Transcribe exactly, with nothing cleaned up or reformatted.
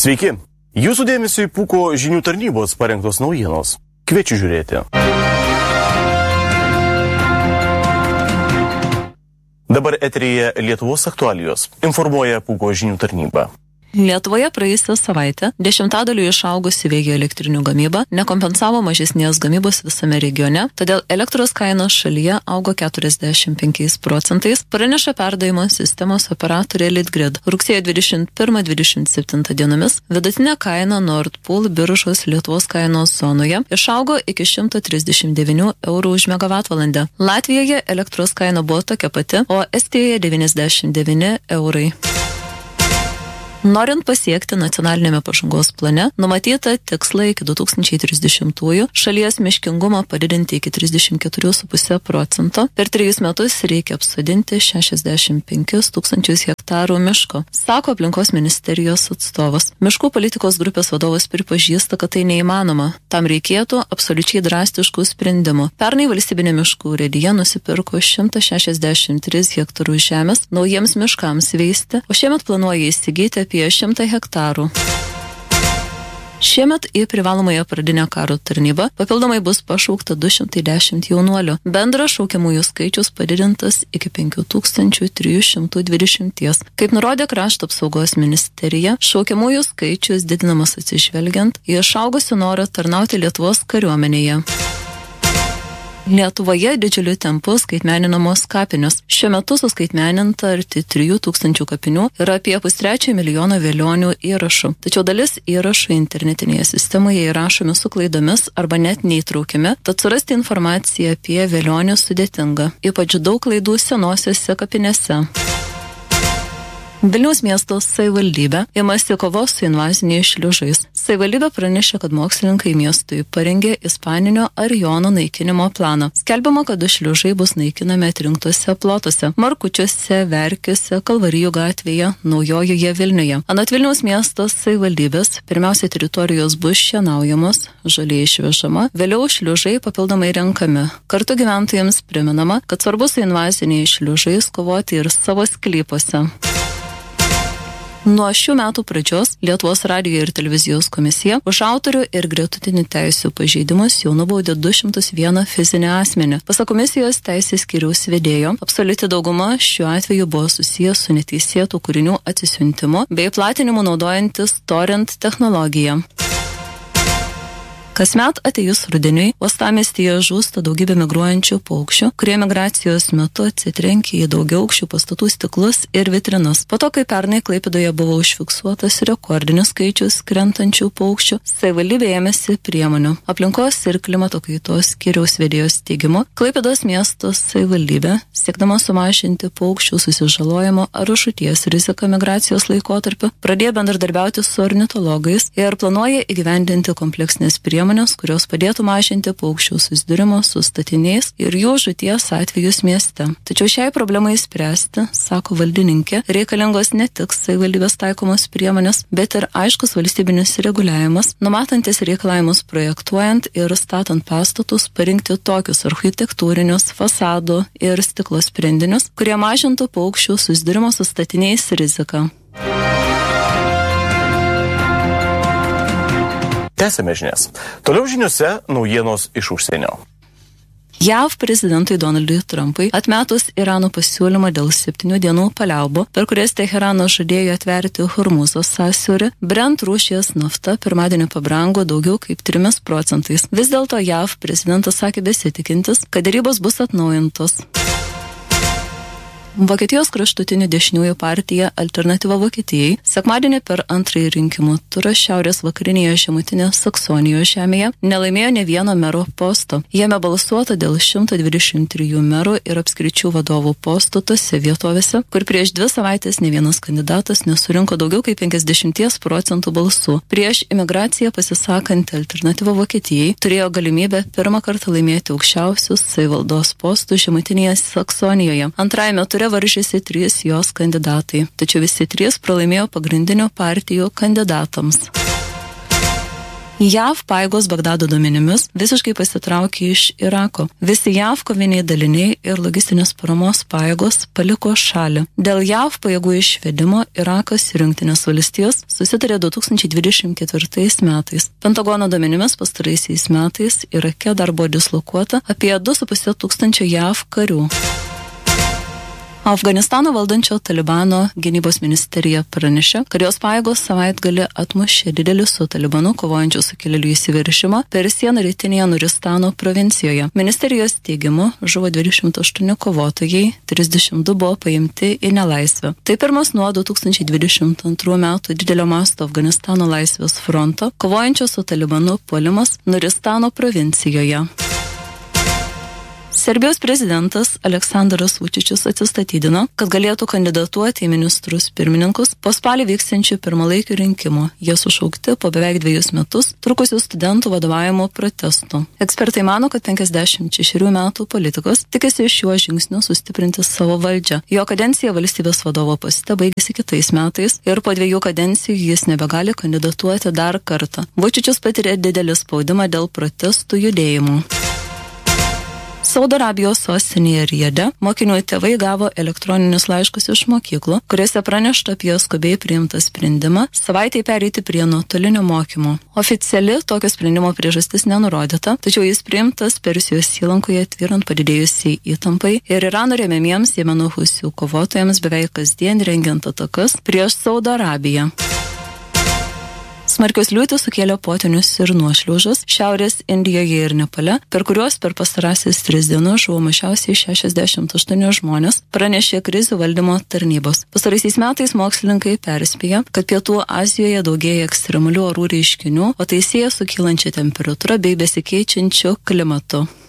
Sveiki! Jūsų dėmesio į Pūko žinių tarnybos parengtos naujienos. Kviečiu žiūrėti. Dabar eteryje Lietuvos aktualijos. Informuoja Pūko žinių tarnyba. Lietuvoje praėjusią savaitę dešimtadaliu išaugusi vėjo elektrinių gamyba nekompensavo mažesnės gamybos visame regione, todėl elektros kainos šalyje augo keturiasdešimt penkiais procentais, praneša perdavimo sistemos operatorė Litgrid. Rugsėjo dvidešimt pirmą dvidešimt septintą dienomis vidutinė kaina Nord Pool biržos Lietuvos kainos zonoje išaugo iki šimto trisdešimt devynių eurų už megavatvalandę. Latvijoje elektros kaina buvo tokia pati, o Estijoje devyniasdešimt devyni eurai. Norint pasiekti nacionalinėme pažangos plane, numatyta tiksla iki du tūkstančiai trisdešimtųjų šalies miškingumą padidinti iki trisdešimt keturi su puse procento. Per trejus metus reikia apsodinti šešiasdešimt penkis tūkstančius hektarų miško, sako aplinkos ministerijos atstovas. Miškų politikos grupės vadovas pripažįsta, kad tai neįmanoma. Tam reikėtų absoliučiai drastiškų sprendimų. Pernai valstybinė miškų urėdija nusipirko šimtą šešiasdešimt tris hektarų žemės naujiems miškams veisti, o šiemet planuoja įsigyti apie šimtą hektarų. Šiemet į privalomąją pradinę karo tarnybą papildomai bus pašaukta du šimtai dešimt jaunuolių. Bendras šaukiamųjų skaičius padidintas iki penkių tūkstančių trijų šimtų dvidešimties. Kaip nurodė Krašto apsaugos ministerija, šaukiamųjų skaičius didinamas atsižvelgiant į išaugusį norą tarnauti Lietuvos kariuomenėje. Lietuvoje didžiuliu tempu skaitmeninamos kapinios. Šiuo metu suskaitmeninta arti trijų tūkstančių kapinių ir apie pustrečio milijono vėlionių įrašų. Tačiau dalis įrašų internetinėje sistemoje įrašomi su klaidomis arba net neįtraukiami, tad surasti informaciją apie vėlionį sudėtinga. Ypač daug klaidų senosiose kapinėse. Vilniaus miesto savivaldybė imasi kovos su invaziniais šliužais. Savivaldybė pranešė, kad mokslininkai miestui parengė ispaninio arijono naikinimo planą. Skelbiama, kad du šliužai bus naikinami atrinktose plotuose – Markučiuose, Verkiuose, Kalvarijų gatvėje, Naujojoje Vilniuje. Anot Vilniaus miesto savivaldybės, pirmiausia teritorijos bus šienaujamos, žaliai išvežama, vėliau šliužai papildomai renkami. Kartu gyventojams priminama, kad svarbu su invaziniais šliužais kovoti ir savo sklypuose. Nuo šių metų pradžios Lietuvos radijo ir televizijos komisija už autorių ir gretutinių teisių pažeidimus jau nubaudė du šimtus vieną fizinį asmenį. Pasak komisijos teisės skyriaus vedėjo, absoliuti dauguma šiuo atveju buvo susijęs su neteisėtų kūrinių atsisiuntimu bei platinimu naudojantis torrent technologiją. Kasmet atėjus rudeniui, uostamiestyje žūsta daugybė migruojančių paukščių, kurie migracijos metu atsitrenkia į daugiaaukščių pastatų stiklus ir vitrinas. Po to, kai pernai Klaipėdoje buvo užfiksuotas rekordinis skaičius krentančių paukščių, savivaldybė ėmėsi priemonių. Aplinkos ir klimato kaitos skyriaus vedėjos teigimu, Klaipėdos miesto savivaldybė, siekdama sumažinti paukščių susižalojimo ar žūties riziką migracijos laikotarpiu, pradėjo bendradarbiauti su ornitologais ir planuoja įgyvendinti kompleksinės priemonės, kurios padėtų mažinti paukščių susidūrimo su statiniais ir jų žūties atvejus mieste. Tačiau šiai problemai spręsti, sako valdininkė, reikalingos ne tik savivaldybės taikomos priemonės, bet ir aiškus valstybinis reguliavimas, numatantis reikalavimus projektuojant ir statant pastatus parinkti tokius architektūrinius, fasadų ir stiklo sprendinius, kurie mažintų paukščių susidūrimo su statiniais riziką. Tęsime žinias. Toliau žiniuose naujienos iš užsienio. J A V prezidentui Donaldui Trumpui atmetus Irano pasiūlymą dėl septynių dienų paliaubų, per kurias Teheranas žadėjo atverti Hormuzo sąsiaurį, Brent rūšies nafta pirmadienį pabrango daugiau kaip trimis procentais. Vis dėlto J A V prezidentas sakė besitikintis, kad derybos bus atnaujintos. Vokietijos kraštutinių dešiniųjų partija Alternatyva Vokietijai sekmadienį per antrąjį rinkimų turą šiaurės vakarinėje žemutinės Saksonijos žemėje nelaimėjo ne vieno mero posto. Jame balsuota dėl šimto dvidešimt trijų merų ir apskričių vadovų postų tose vietovėse, kur prieš dvi savaitės ne vienas kandidatas nesurinko daugiau kaip penkiasdešimt procentų balsų. Prieš imigraciją pasisakanti Alternatyva Vokietijai turėjo galimybę pirmą kartą laimėti aukščiausius savivaldos postų žemutinėje Saksonijoje. Antrajame ture varžėsi trys jos kandidatai, tačiau visi trys pralaimėjo pagrindinių partijų kandidatams. J A V pajėgos Bagdado duomenimis visiškai pasitraukė iš Irako. Visi J A V koviniai daliniai ir logistinės paramos pajėgos paliko šalį. Dėl J A V pajėgų išvedimo Irakas ir Jungtinės valstijos susitarė du tūkstančiai dvidešimt ketvirtais metais. Pentagono duomenimis pastaraisiais metais Irake dar buvo dislokuota apie du su puse tūkstančio J A V karių. Afganistano valdančio Talibano gynybos ministerija pranešė, kad jos pajėgos savaitgalį atmušė didelį su Talibanu kovojančių sukilėlių įsiveržimą per sieną rytinėje Nuristano provincijoje. Ministerijos teigimu žuvo dvidešimt aštuoni kovotojai, trisdešimt du buvo paimti į nelaisvę. Tai pirmas nuo du tūkstančiai dvidešimt antrų metų didelio masto Afganistano laisvės fronto kovojančio su Talibanu puolimas Nuristano provincijoje. Serbijos prezidentas Aleksandras Vučičius atsistatydino, kad galėtų kandidatuoti į ministrus pirmininkus po spalį vyksiančių pirmalaikių rinkimų. Jie sušaukti po beveik dviejus metus trukusių studentų vadovavimo protestų. Ekspertai mano, kad penkiasdešimt šešerių metų politikas tikisi šiuo žingsniu sustiprinti savo valdžią. Jo kadencija valstybės vadovo poste baigėsi kitais metais ir po dviejų kadencijų jis nebegali kandidatuoti dar kartą. Vučičius patiria didelį spaudimą dėl protestų judėjimų. Saudo Arabijos sostinėje Rijade mokinių tėvai gavo elektroninius laiškus iš mokyklų, kuriuose pranešta apie skubiai priimtą sprendimą savaitei pereiti prie nuotolinio mokymo. Oficiali tokio sprendimo priežastis nenurodyta, tačiau jis priimtas Persijos įlankoje tvyrant padidėjusiai įtampai ir Irano remiamiems Jemeno husių kovotojams beveik kasdien rengiant atakas prieš Saudo Arabiją. Smarkios liūtys sukėlė potvynius ir nuošliaužas Šiaurės Indijoje ir Nepale, per kuriuos per pastarąsias tris dienas žuvo mažiausiai šešiasdešimt aštuoni žmonės, pranešė krizių valdymo tarnybos. Pastaraisiais metais mokslininkai perspėja, kad Pietų Azijoje daugėja ekstremalių orų reiškinių, o tai sieja su kylančia temperatūra bei besikeičiančiu klimatu.